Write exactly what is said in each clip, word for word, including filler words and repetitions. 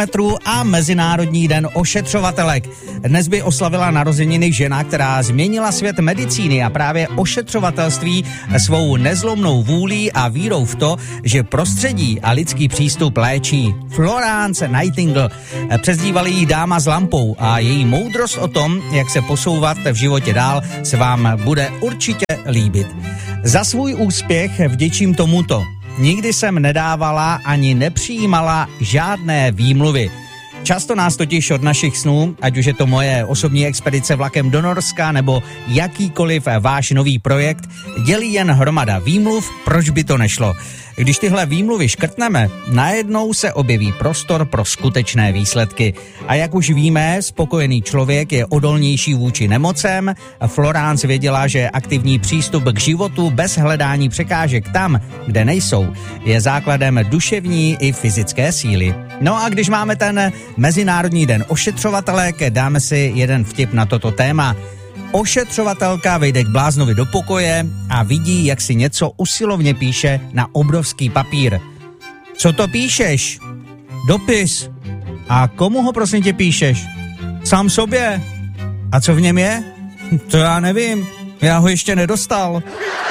a Mezinárodní den ošetřovatelek. Dnes by oslavila narozeniny žena, která změnila svět medicíny a právě ošetřovatelství svou nezlomnou vůlí a vírou v to, že prostředí a lidský přístup léčí. Florence Nightingale, přezdívali jí dáma s lampou, a její moudrost o tom, jak se posouvat v životě dál, se vám bude určitě líbit. Za svůj úspěch vděčím tomuto. Nikdy jsem nedávala ani nepřijímala žádné výmluvy. Často nás totiž od našich snů, ať už je to moje osobní expedice vlakem do Norska nebo jakýkoliv váš nový projekt, dělí jen hromada výmluv, proč by to nešlo. Když tyhle výmluvy škrtneme, najednou se objeví prostor pro skutečné výsledky. A jak už víme, spokojený člověk je odolnější vůči nemocem. Florence věděla, že aktivní přístup k životu bez hledání překážek tam, kde nejsou, je základem duševní i fyzické síly. No a když máme ten Mezinárodní den ošetřovatelek, dáme si jeden vtip na toto téma. Ošetřovatelka vejde k bláznovi do pokoje a vidí, jak si něco usilovně píše na obrovský papír. Co to píšeš? Dopis. A komu ho prosím tě píšeš? Sám sobě. A co v něm je? To já nevím. Já ho ještě nedostal.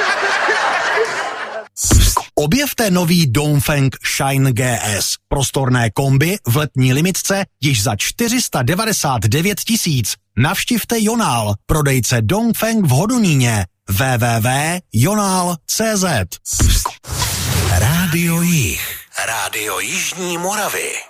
Objevte nový Dongfeng Shine G S. Prostorné kombi v letní limitce již za čtyři sta devadesát devět tisíc. Navštivte Jonál, prodejce Dongfeng v Hodoníně. w w w tečka jonál tečka cé zet. Rádio Jih. Rádio Jižní Moravy.